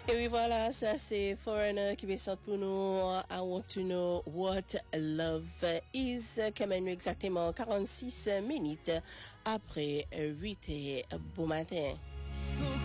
Et oui, voilà, ça c'est Foreigner qui descend pour nous. I want to know what love is. Quand même exactement 46 minutes après 8 h bon matin.